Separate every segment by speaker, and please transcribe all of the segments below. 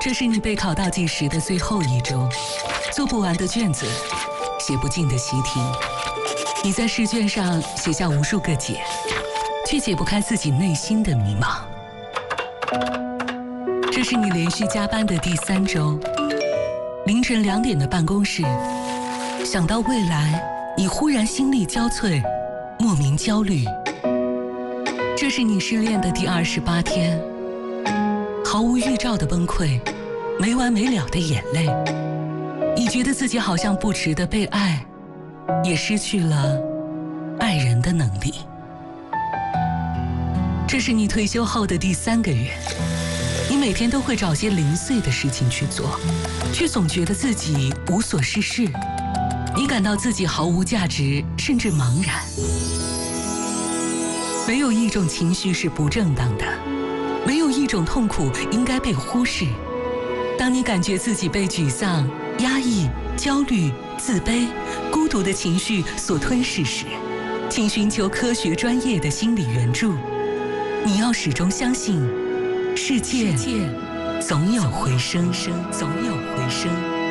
Speaker 1: 这是你备考倒计时的最后一周，做不完的卷子，写不尽的习题。你在试卷上写下无数个解，却解不开自己内心的迷茫。这是你连续加班的第3周，凌晨2点的办公室，想到未来，你忽然心力交瘁，莫名焦虑。这是你失恋的第28天，毫无预兆的崩溃，没完没了的眼泪。你觉得自己好像不值得被爱，也失去了爱人的能力。这是你退休后的第3个月，你每天都会找些零碎的事情去做，却总觉得自己无所事事。你感到自己毫无价值，甚至茫然。没有一种情绪是不正当的，没有一种痛苦应该被忽视。当你感觉自己被沮丧、压抑、焦虑、自卑、孤独的情绪所吞噬时，请寻求科学专业的心理援助。你要始终相信，世界总有回声，总有回声。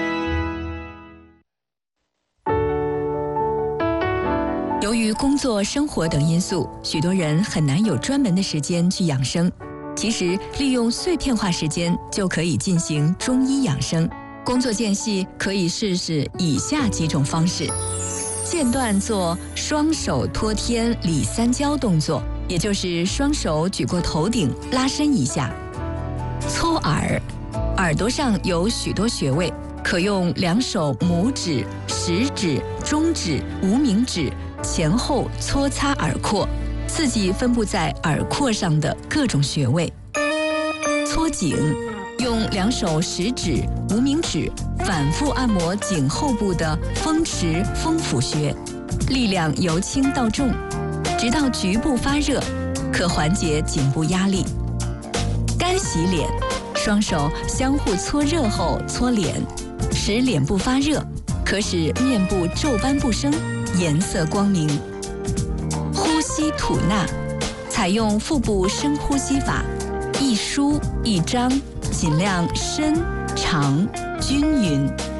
Speaker 2: 由于工作、生活等因素，许多人很难有专门的时间去养生。其实，利用碎片化时间就可以进行中医养生。工作间隙可以试试以下几种方式：间断做双手托天理三焦动作，也就是双手举过头顶，拉伸一下；搓耳，耳朵上有许多穴位，可用2手拇指、食指、中指、无名指前后搓擦耳廓，刺激分布在耳廓上的各种穴位。搓颈，用2手食指、无名指反复按摩颈后部的风池、风府穴，力量由轻到重，直到局部发热，可缓解颈部压力。干洗脸，双手相互搓热后搓脸，使脸部发热，可使面部皱斑不生，颜色光明。呼吸吐纳，采用腹部深呼吸法，一舒一张，尽量深长均匀。